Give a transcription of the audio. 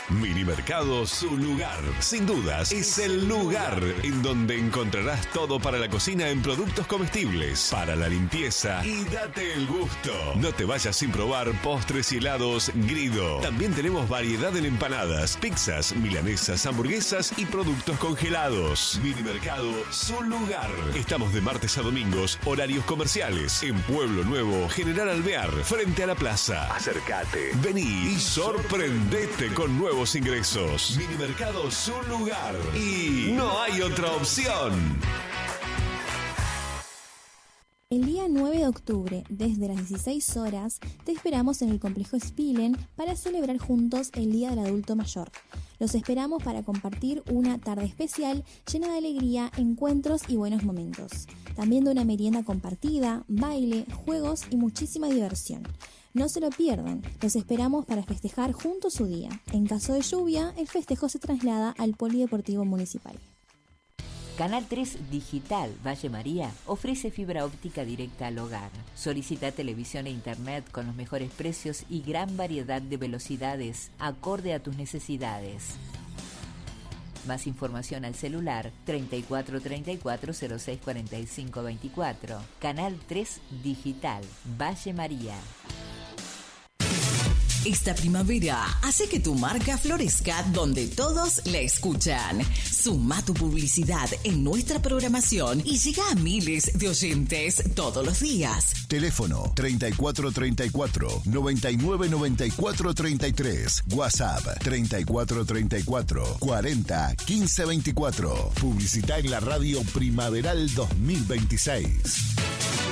Minimercado Su Lugar. Sin dudas, es el lugar en donde encontrarás todo para la cocina en productos comestibles, para la limpieza y date el gusto. No te vayas sin probar postres y helados Grido. También tenemos variedad en empanadas, pizzas, milanesas, hamburguesas y productos congelados. Minimercado Su Lugar. Estamos de martes a domingos, horarios comerciales, en Pueblo Nuevo, General Alvear, frente a la plaza. Acércate, vení y sorprendete con nuevos ingresos. Minimercado Su Lugar. Y no hay otra opción. El día 9 de octubre, desde las 16 horas, te esperamos en el complejo Spilen para celebrar juntos el Día del Adulto Mayor. Los esperamos para compartir una tarde especial llena de alegría, encuentros y buenos momentos. También de una merienda compartida, baile, juegos y muchísima diversión. No se lo pierdan, los esperamos para festejar juntos su día. En caso de lluvia, el festejo se traslada al Polideportivo Municipal. Canal 3 Digital Valle María ofrece fibra óptica directa al hogar. Solicita televisión e internet con los mejores precios y gran variedad de velocidades acorde a tus necesidades. Más información al celular 3434 06 45 24. Canal 3 Digital Valle María. Esta primavera hace que tu marca florezca donde todos la escuchan. Suma tu publicidad en nuestra programación y llega a miles de oyentes todos los días. Teléfono 3434 9994 33. WhatsApp 3434 40 15 24. Publicita en la radio primaveral 2026.